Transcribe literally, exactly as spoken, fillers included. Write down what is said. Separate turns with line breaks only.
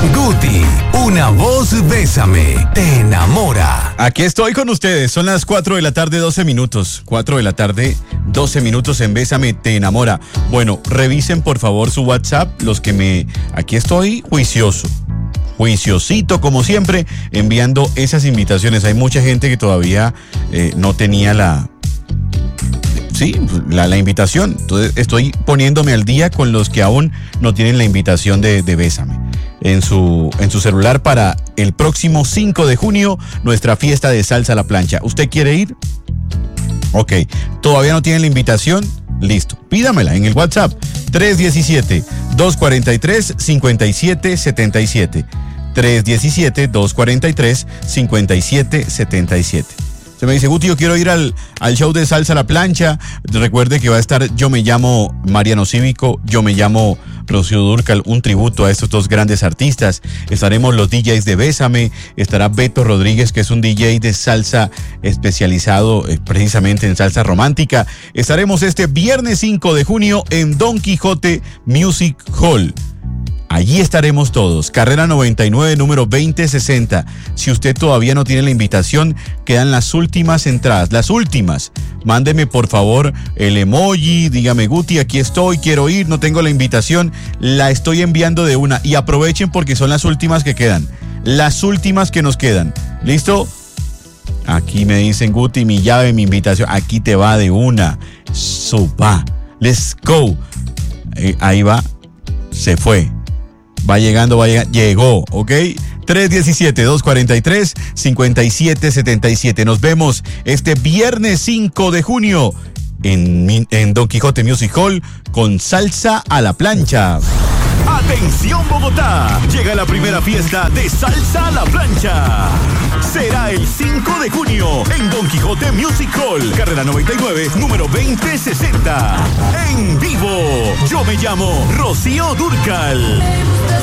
Guti, una voz Bésame, te enamora.
Aquí estoy con ustedes, son las cuatro de la tarde, doce minutos. cuatro de la tarde, doce minutos en Bésame, te enamora. Bueno, revisen por favor su WhatsApp, los que me... Aquí estoy juicioso, juiciosito como siempre, enviando esas invitaciones. Hay mucha gente que todavía eh, no tenía la... Sí, la, la invitación. Entonces estoy poniéndome al día con los que aún no tienen la invitación de, de Bésame en su, en su celular para el próximo cinco de junio, nuestra fiesta de salsa a la plancha. ¿Usted quiere ir? Ok. ¿Todavía no tienen la invitación? Listo. Pídamela en el WhatsApp tres uno siete, dos cuatro tres, cinco siete siete siete. tres uno siete, dos cuatro tres, cinco siete siete siete. Se me dice, Guti, yo quiero ir al, al show de Salsa a la Plancha. Recuerde que va a estar Yo Me Llamo Mariano Cívico, Yo Me Llamo Rocío Dúrcal, un tributo a estos dos grandes artistas. Estaremos los D Js de Bésame, estará Beto Rodríguez, que es un D J de salsa especializado eh, precisamente en salsa romántica. Estaremos este viernes cinco de junio en Don Quijote Music Hall. Allí estaremos todos. Carrera noventa y nueve, número veinte sesenta. Si usted todavía no tiene la invitación, quedan las últimas entradas. Las últimas. Mándeme por favor el emoji. Dígame, Guti, aquí estoy, quiero ir, no tengo la invitación. La estoy enviando de una. Y aprovechen porque son las últimas que quedan. Las últimas que nos quedan. ¿Listo? Aquí me dicen, Guti, mi llave, mi invitación. Aquí te va de una. Sopa. Let's go. Eh, ahí va. Se fue. Va llegando, va llegando, llegó, ¿ok? tres uno siete, dos cuatro tres, cinco siete siete siete. Nos vemos este viernes cinco de junio en, en Don Quijote Music Hall con Salsa a la Plancha.
¡Atención Bogotá! Llega la primera fiesta de Salsa a la Plancha. Será el cinco de junio en Don Quijote Music Hall, carrera noventa y nueve, número veinte sesenta. En vivo, Yo Me Llamo Rocío Dúrcal.